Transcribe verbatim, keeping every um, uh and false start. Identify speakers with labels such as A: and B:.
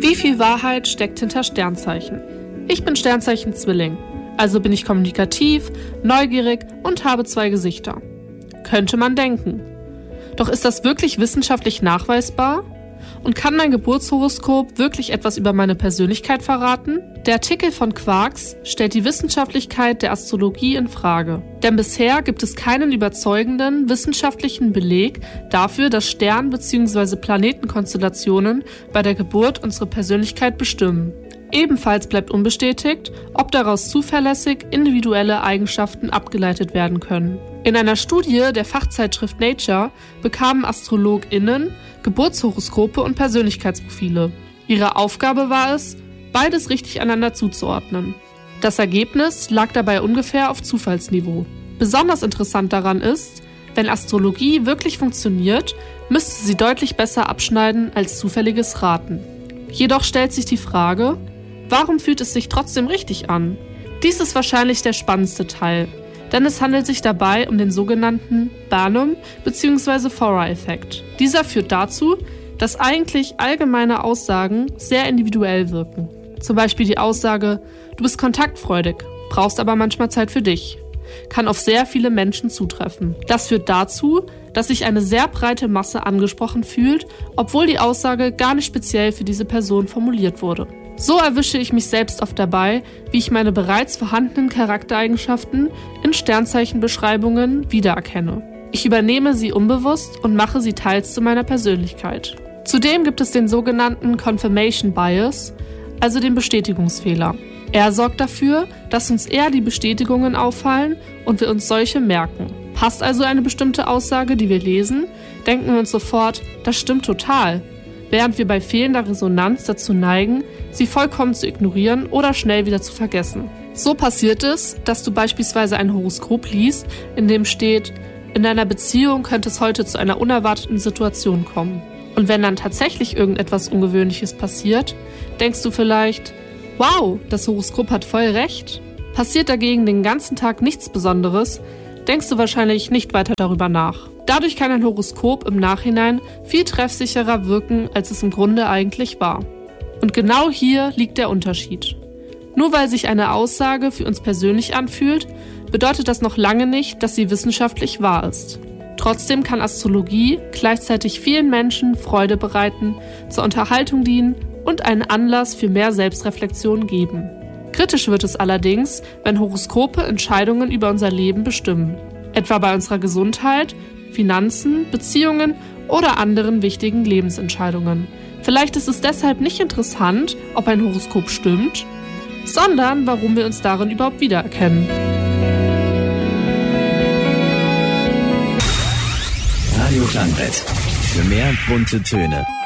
A: Wie viel Wahrheit steckt hinter Sternzeichen? Ich bin Sternzeichen Zwilling, also bin ich kommunikativ, neugierig und habe zwei Gesichter. Könnte man denken. Doch ist das wirklich wissenschaftlich nachweisbar? Und kann mein Geburtshoroskop wirklich etwas über meine Persönlichkeit verraten? Der Artikel von Quarks stellt die Wissenschaftlichkeit der Astrologie in Frage. Denn bisher gibt es keinen überzeugenden wissenschaftlichen Beleg dafür, dass Stern- bzw. Planetenkonstellationen bei der Geburt unsere Persönlichkeit bestimmen. Ebenfalls bleibt unbestätigt, ob daraus zuverlässig individuelle Eigenschaften abgeleitet werden können. In einer Studie der Fachzeitschrift Nature bekamen AstrologInnen Geburtshoroskope und Persönlichkeitsprofile. Ihre Aufgabe war es, beides richtig einander zuzuordnen. Das Ergebnis lag dabei ungefähr auf Zufallsniveau. Besonders interessant daran ist, wenn Astrologie wirklich funktioniert, müsste sie deutlich besser abschneiden als zufälliges Raten. Jedoch stellt sich die Frage, warum fühlt es sich trotzdem richtig an? Dies ist wahrscheinlich der spannendste Teil, denn es handelt sich dabei um den sogenannten Barnum- bzw. Forer-Effekt. Dieser führt dazu, dass eigentlich allgemeine Aussagen sehr individuell wirken. Zum Beispiel die Aussage, du bist kontaktfreudig, brauchst aber manchmal Zeit für dich, kann auf sehr viele Menschen zutreffen. Das führt dazu, dass sich eine sehr breite Masse angesprochen fühlt, obwohl die Aussage gar nicht speziell für diese Person formuliert wurde. So erwische ich mich selbst oft dabei, wie ich meine bereits vorhandenen Charaktereigenschaften in Sternzeichenbeschreibungen wiedererkenne. Ich übernehme sie unbewusst und mache sie teils zu meiner Persönlichkeit. Zudem gibt es den sogenannten Confirmation Bias, also den Bestätigungsfehler. Er sorgt dafür, dass uns eher die Bestätigungen auffallen und wir uns solche merken. Passt also eine bestimmte Aussage, die wir lesen, denken wir uns sofort, das stimmt total, während wir bei fehlender Resonanz dazu neigen, sie vollkommen zu ignorieren oder schnell wieder zu vergessen. So passiert es, dass du beispielsweise ein Horoskop liest, in dem steht, in deiner Beziehung könnte es heute zu einer unerwarteten Situation kommen. Und wenn dann tatsächlich irgendetwas Ungewöhnliches passiert, denkst du vielleicht, wow, das Horoskop hat voll recht. Passiert dagegen den ganzen Tag nichts Besonderes, denkst du wahrscheinlich nicht weiter darüber nach. Dadurch kann ein Horoskop im Nachhinein viel treffsicherer wirken, als es im Grunde eigentlich war. Und genau hier liegt der Unterschied. Nur weil sich eine Aussage für uns persönlich anfühlt, bedeutet das noch lange nicht, dass sie wissenschaftlich wahr ist. Trotzdem kann Astrologie gleichzeitig vielen Menschen Freude bereiten, zur Unterhaltung dienen und einen Anlass für mehr Selbstreflexion geben. Kritisch wird es allerdings, wenn Horoskope Entscheidungen über unser Leben bestimmen, etwa bei unserer Gesundheit, Finanzen, Beziehungen oder anderen wichtigen Lebensentscheidungen. Vielleicht ist es deshalb nicht interessant, ob ein Horoskop stimmt, sondern warum wir uns darin überhaupt wiedererkennen.
B: Radio Klangbrett. Für mehr bunte Töne.